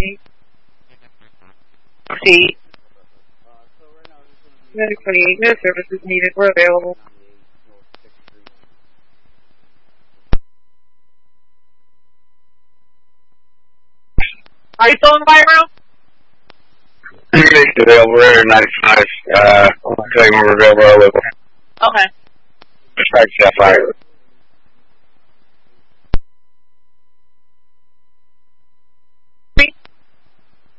need. C. Medical need. No services needed. We're available. Are you still in the fire room? Available. We're here 95. I'll tell you when we're available. Okay. Dispatch that fire.